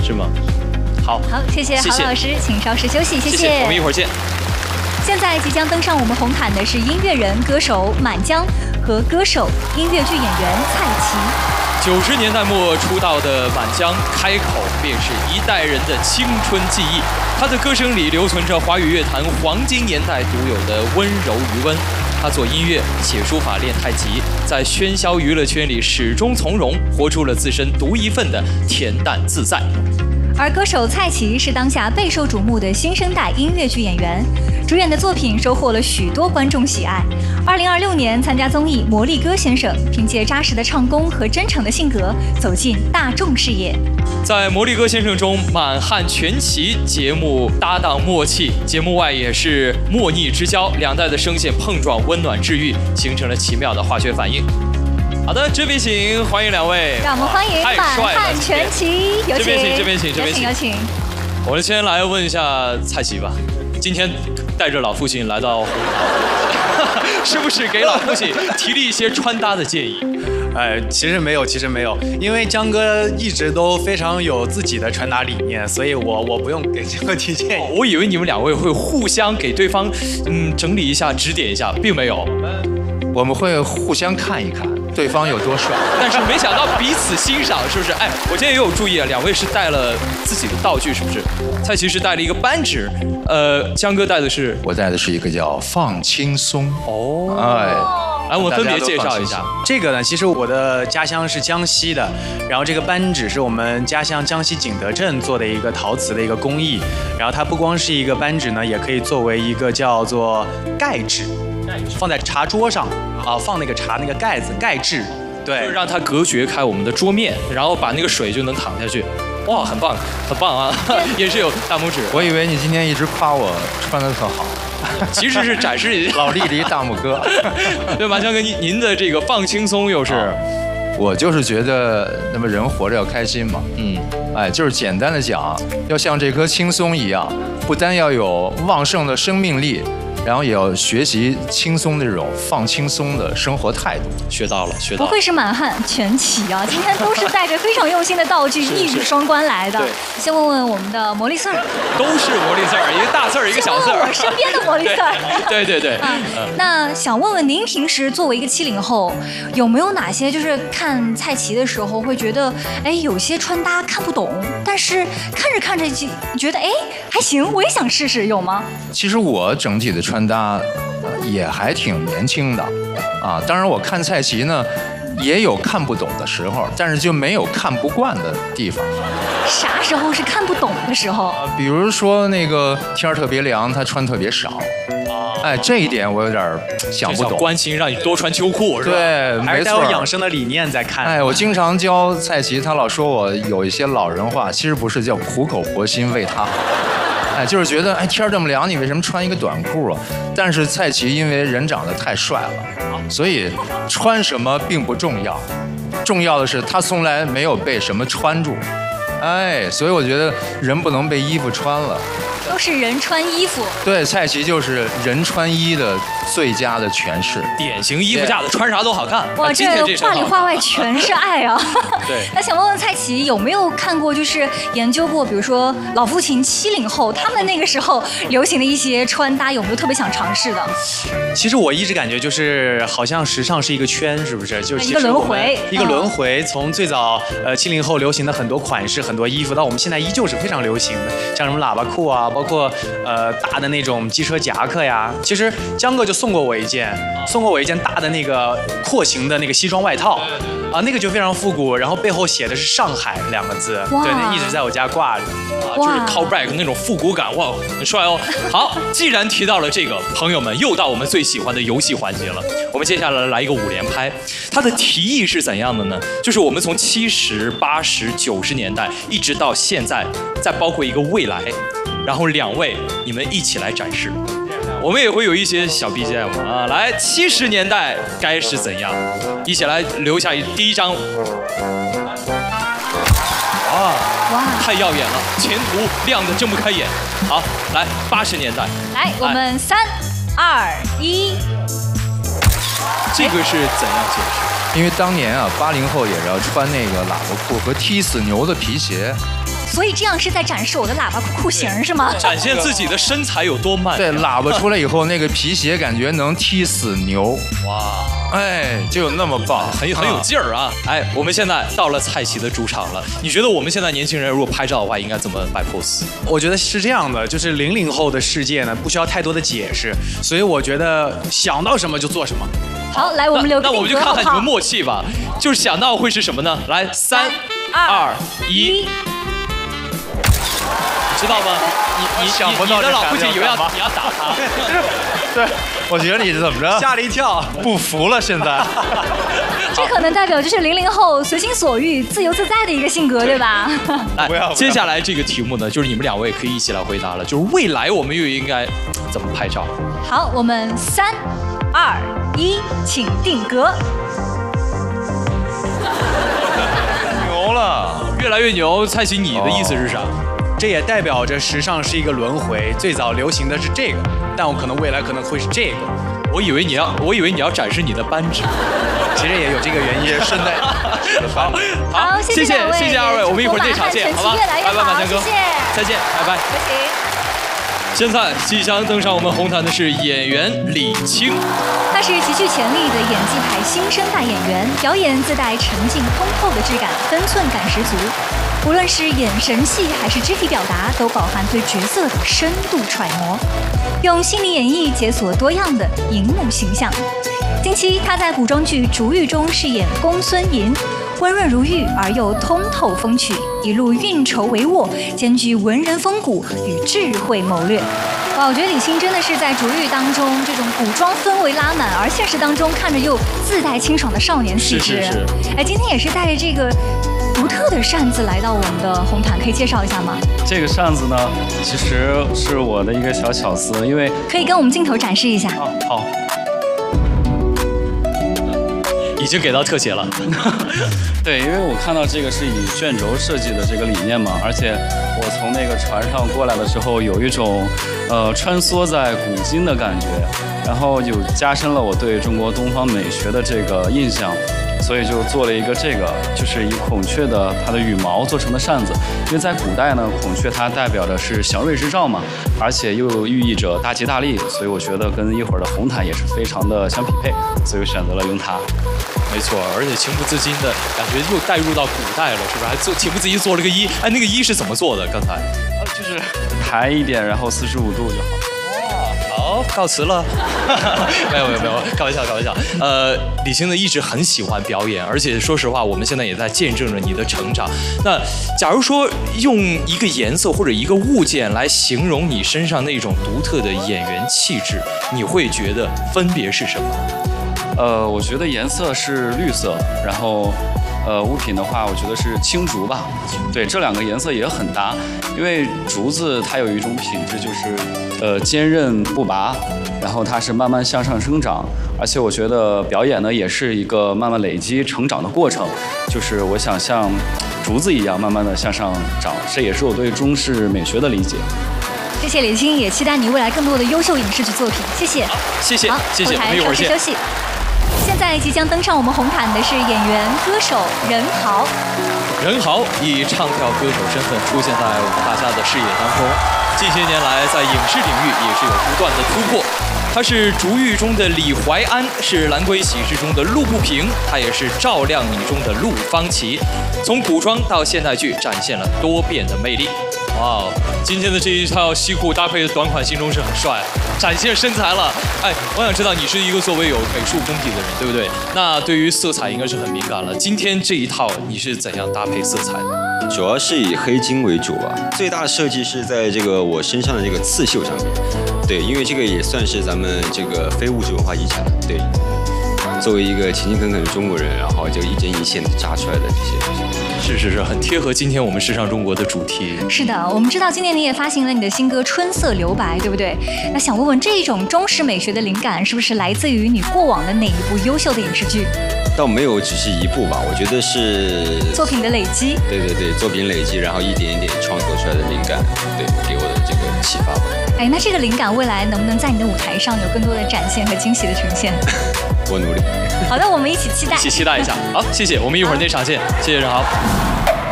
是吗？好， 谢谢郝老师，请稍事休息，谢谢。 我们一会儿见。 现在即将登上我们红毯的是音乐人、歌手满江和歌手、音乐剧演员蔡奇。 90年代末出道的满江，开口便是一代人的青春记忆。他的歌声里留存着华语乐坛黄金年代独有的温柔余温。他做音乐、写书法、练太极，在喧嚣娱乐圈里始终从容，活出了自身独一份的恬淡自在。 而歌手蔡奇是当下备受瞩目的新生代音乐剧演员，主演的作品收获了许多观众喜爱。2026年参加综艺《魔力歌先生》，凭借扎实的唱功和真诚的性格走进大众视野。 在《魔力歌先生》中，满汉全席节目搭档默契，节目外也是莫逆之交，两代的声线碰撞，温暖治愈，形成了奇妙的化学反应。好的，这边请，欢迎两位。 让我们欢迎满汉全席，有请。 这边请。 有请。 我们先来问一下蔡奇吧，今天带着老父亲来到红毯，是不是给老父亲提了一些穿搭的建议？ 其实没有，因为江哥一直都非常有自己的穿搭理念，所以我不用给江哥提建议。 我以为你们两位会互相给对方整理一下、指点一下，并没有。 我们会互相看一看对方有多帅， 但是没想到彼此欣赏，是不是？我今天也有注意啊，两位是带了自己的道具，是不是？蔡奇是带了一个扳指，江哥带的是， 我带的是一个叫放轻松。 来，我分别介绍一下。 这个呢，其实我的家乡是江西的，然后这个扳指是我们家乡江西景德镇做的一个陶瓷的一个工艺，然后它不光是一个扳指呢，也可以作为一个叫做盖指。放在茶桌上啊，放那个茶那个盖子盖制，对， 让它隔绝开我们的桌面，然后把那个水就能淌下去。哇，很棒，很棒啊！也是有大拇指。 我以为你今天一直夸我穿得特好， 其实是展示老丽丽大拇哥。 对，马强哥，您的这个放轻松又是， 我就是觉得那么人活着要开心嘛，就是简单的讲，要像这颗青松一样，不单要有旺盛的生命力。然后也要学习轻松的这种放轻松的生活态度， 学到了。 不愧是满汉全席啊！今天都是带着非常用心的道具，一语双关来的。先问问我们的魔力 Sir， 都是魔力 Sir， 一个大字儿，一个小字儿。 我身边的魔力 Sir。 对。 那想问问您，平时作为一个70后，有没有哪些就是看蔡奇的时候会觉得，有些穿搭看不懂，但是看着看着就觉得，还行，我也想试试，有吗？ 其实我整体的穿搭也还挺年轻的啊，当然我看蔡奇呢也有看不懂的时候，但是就没有看不惯的地方。 啥时候是看不懂的时候？ 比如说那个天儿特别凉，他穿特别少。这一点我有点想不懂。 关心让你多穿秋裤是吧？ 对，没错。 还是养生的理念在看。 我经常教蔡奇，他老说我有一些老人话，其实不是，叫苦口婆心为他好。就是觉得天这么凉，你为什么穿一个短裤啊？但是蔡奇因为人长得太帅了，所以穿什么并不重要，重要的是他从来没有被什么穿住。所以我觉得人不能被衣服穿了。 都是人穿衣服。 对，蔡奇就是人穿衣的最佳的诠释， 典型衣服架子，穿啥都好看。 哇，这话里话外全是爱啊！ 对。 那想问问蔡奇，有没有看过，就是研究过，比如说老父亲70后他们那个时候流行的一些穿搭，有没有特别想尝试的？ 其实我一直感觉就是好像时尚是一个圈，是不是？就是一个轮回， 一个轮回。从最早70后流行的很多款式、很多衣服，到我们现在依旧是非常流行的，像什么喇叭裤啊，包括大的那种机车夹克呀。其实江哥就送过我一件大的那个廓形的那个西装外套，那个就非常复古，然后背后写的是上海2个字，对，那一直在我家挂着， 就是 cowback 那种复古感，哇，很帅哦。好，既然提到了这个，朋友们又到我们最喜欢的游戏环节了。我们接下来来一个5连拍，它的题意是怎样的呢？就是我们从70、80、90年代一直到现在，再包括一个未来，然后2位你们一起来展示。我们也会有一些小 BGM 啊，来70年代该是怎样？一起来留下第一张。哇，太耀眼了，前途亮得睁不开眼。好，来80年代， 来，我们3、2、1。 这个是怎样解释？ 因为当年啊，80后也是要穿那个喇叭裤和踢死牛的皮鞋。 所以这样是在展示我的喇叭裤型是吗？ 展现自己的身材有多慢。 对，喇叭出来以后，那个皮鞋感觉能踢死牛。 哇， 哎，就有那么棒， 很有劲儿啊！哎，我们现在到了蔡奇的主场了。你觉得我们现在年轻人如果拍照的话，应该怎么摆 pose？ 我觉得是这样的，就是00后的世界呢，不需要太多的解释，所以我觉得想到什么就做什么。 好，来，我们留个那我们就看看你们默契吧。就是想到会是什么呢？来，3、2、1，知道吗？你想不到你的老父亲以为干嘛你要打他。 对，我觉得你怎么着？ 吓了一跳， 不服了现在。 这可能代表就是00后随心所欲、自由自在的一个性格，对吧？ 来不要， 接下来这个题目呢，就是你们2位可以一起来回答了。就是未来我们又应该怎么拍照？ 好，我们3、2、1，请定格。 牛了， 越来越牛。蔡奇，你的意思是啥？ 这也代表着时尚是一个轮回，最早流行的是这个，但我可能未来可能会是这个。 我以为你要展示你的扳指。 其实也有这个原因， 顺带。 好， 谢谢 2位，我们一会儿内场见，好吧？拜拜，马强哥， 谢谢， 再见，拜拜。现在即将登上我们红毯的是演员李菁， 他是极具潜力的演技派新生代演员，表演自带沉静通透的质感，分寸感十足。无论是眼神戏还是肢体表达，都饱含对角色的深度揣摩，用细腻演绎解锁多样的荧幕形象。近期他在古装剧《竹玉》中饰演公孙寅，温润如玉而又通透风趣，一路运筹帷幄，兼具文人风骨与智慧谋略。哇，我觉得李菁真的是在《竹玉》当中这种古装氛围拉满，而现实当中看着又自带清爽的少年气质。 是。 哎，今天也是带着这个独特的扇子来到我们的红毯，可以介绍一下吗？ 这个扇子呢，其实是我的一个小巧思，因为可以跟我们镜头展示一下。 好。 已经给到特写了。 对，因为我看到这个是以卷轴设计的这个理念嘛，而且我从那个船上过来的时候，有一种穿梭在古今的感觉，然后有加深了我对中国东方美学的这个印象，所以就做了一个这个，就是以孔雀的它的羽毛做成的扇子。因为在古代呢，孔雀它代表的是祥瑞之兆嘛，而且又寓意着大吉大利，所以我觉得跟一会儿的红毯也是非常的相匹配，所以我选择了用它。 没错，而且情不自禁的感觉又带入到古代了，是不是？还情不自禁做了个揖，哎，那个揖是怎么做的？刚才就是抬一点，然后45度就好。 好，告辞了。没有，开玩笑。李菁呢一直很喜欢表演，而且说实话，我们现在也在见证着你的成长。那假如说用一个颜色或者一个物件来形容你身上那种独特的演员气质，你会觉得分别是什么？ 我觉得颜色是绿色，然后物品的话，我觉得是青竹吧。对，这2个颜色也很搭，因为竹子它有一种品质，就是坚韧不拔，然后它是慢慢向上生长，而且我觉得表演呢也是一个慢慢累积成长的过程，就是我想像竹子一样慢慢的向上长，这也是我对中式美学的理解。 谢谢李菁，也期待你未来更多的优秀影视剧作品。谢谢。 好，谢谢， 好， 我们一会儿见。 休息。现在即将登上我们红毯的是演员歌手任豪。 任豪以唱跳歌手身份出现在我们大家的视野当中，近些年来在影视领域也是有不断的突破。他是《竹玉》中的李怀安，是《兰桂喜事》中的陆不平，他也是《赵亮你》中的陆芳琪。从古装到现代剧，展现了多变的魅力。哇，今天的这一套西裤搭配的短款西装是很帅，展现身材了。哎，我想知道你是一个作为有美术功底的人，对不对？那对于色彩应该是很敏感了。今天这一套你是怎样搭配色彩的？ 主要是以黑金为主吧。最大的设计是在这个我身上的这个刺绣上面。对，因为这个也算是咱们这个非物质文化遗产。对，作为一个勤勤恳恳的中国人，然后就一针一线的扎出来的这些东西。 是，很贴合今天我们时尚中国的主题。 是的，我们知道今年你也发行了你的新歌《春色留白》，对不对？那想问问，这种中式美学的灵感是不是来自于你过往的哪一部优秀的影视剧？ 倒没有只是一部吧，我觉得是作品的累积。 对，作品累积，然后一点一点创作出来的灵感，对，给我的这个启发吧。 哎，那这个灵感未来能不能在你的舞台上有更多的展现和惊喜的呈现？ 我努力。 好的，我们一起期待。 一起期待一下。好，谢谢，我们一会儿内场见。谢谢任豪。